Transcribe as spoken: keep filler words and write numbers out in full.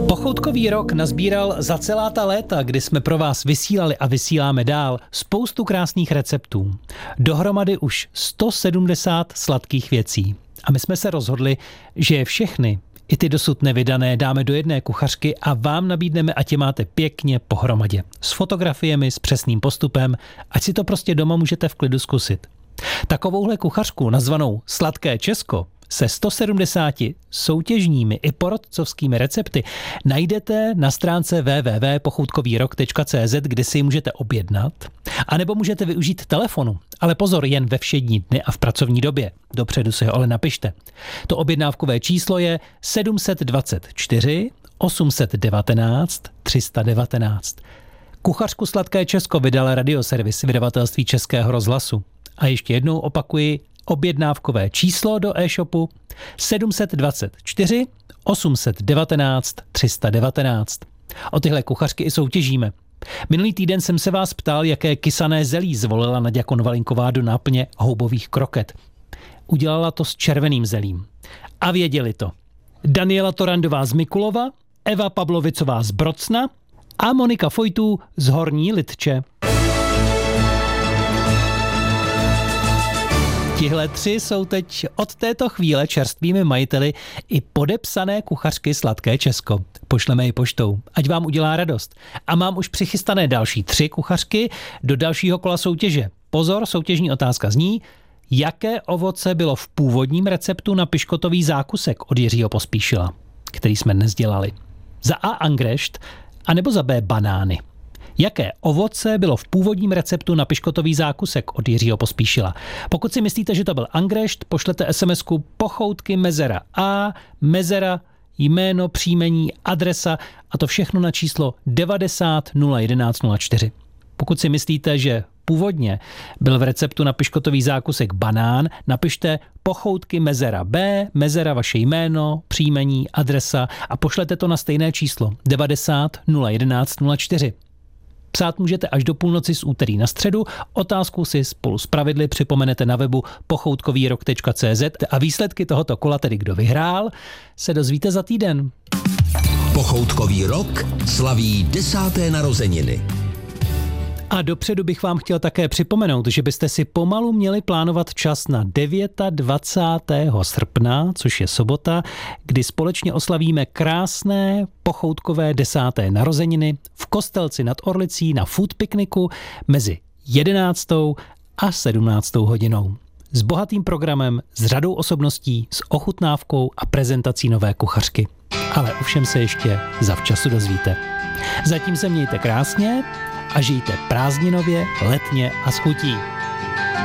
Pochoutkový rok nazbíral za celá ta léta, kdy jsme pro vás vysílali a vysíláme dál spoustu krásných receptů. Dohromady už sto sedmdesát sladkých věcí. A my jsme se rozhodli, že je všechny, i ty dosud nevydané, dáme do jedné kuchařky a vám nabídneme, ať je máte pěkně pohromadě. S fotografiemi, s přesným postupem, ať si to prostě doma můžete v klidu zkusit. Takovouhle kuchařku nazvanou Sladké Česko se sto sedmdesáti soutěžními i porodcovskými recepty najdete na stránce w w w tečka pochoutkovýrok tečka c z, kde si ji můžete objednat, anebo můžete využít telefonu. Ale pozor, jen ve všední dny a v pracovní době. Dopředu si ho ale napište. To objednávkové číslo je sedm set dvacet čtyři osm set devatenáct tři sta devatenáct. Kuchařku Sladké Česko vydal Radioservis vydavatelství Českého rozhlasu. A ještě jednou opakuji, objednávkové číslo do e-shopu sedm set dvacet čtyři osm set devatenáct tři sta devatenáct. O tyhle kuchařky i soutěžíme. Minulý týden jsem se vás ptal, jaké kysané zelí zvolila Naďa Konvalinková do náplně houbových kroket. Udělala to s červeným zelím. A věděli to Daniela Torandová z Mikulova, Eva Pavlovicová z Brocna a Monika Fojtů z Horní Lidče. Tihle tři jsou teď od této chvíle čerstvými majiteli i podepsané kuchařky Sladké Česko. Pošleme ji poštou, ať vám udělá radost. A mám už přichystané další tři kuchařky do dalšího kola soutěže. Pozor, soutěžní otázka zní, jaké ovoce bylo v původním receptu na piškotový zákusek od Jiřího Pospíšila, který jsme dnes dělali. Za A angrešt, anebo za B banány. Jaké ovoce bylo v původním receptu na piškotový zákusek od Jiřího Pospíšila? Pokud si myslíte, že to byl angrešt, pošlete SMSku pochoutky mezera A, mezera, jméno, příjmení, adresa a to všechno na číslo devadesát nula jedenáct nula čtyři. Pokud si myslíte, že původně byl v receptu na piškotový zákusek banán, napište pochoutky mezera B, mezera vaše jméno, příjmení, adresa a pošlete to na stejné číslo devadesát nula jedenáct nula čtyři. Psát můžete až do půlnoci z úterý na středu. Otázku si spolu s pravidly připomenete na webu pochoutkovýrok tečka c z a výsledky tohoto kola, tedy kdo vyhrál, se dozvíte za týden. Pochoutkový rok slaví desáté narozeniny. A dopředu bych vám chtěl také připomenout, že byste si pomalu měli plánovat čas na dvacátého devátého srpna, což je sobota, kdy společně oslavíme krásné pochoutkové desáté narozeniny v Kostelci nad Orlicí na food pikniku mezi jedenáctou a sedmnáctou hodinou. S bohatým programem, s řadou osobností, s ochutnávkou a prezentací nové kuchařky. Ale o všem se ještě zavčasu dozvíte. Zatím se mějte krásně a žijte prázdninově, letně a s chutí.